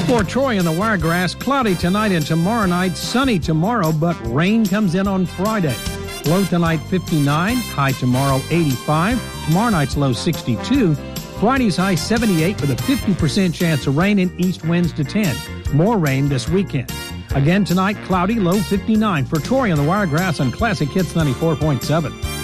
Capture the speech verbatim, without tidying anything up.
For Troy and the Wiregrass, cloudy tonight and tomorrow night, sunny tomorrow, but rain comes in on Friday. Low tonight fifty-nine, high tomorrow eighty-five, tomorrow night's low sixty-two, Friday's high seventy-eight with a fifty percent chance of rain and east winds to ten. More rain this weekend. Again tonight, cloudy, low fifty-nine. For Troy and the Wiregrass on Classic Hits ninety-four point seven.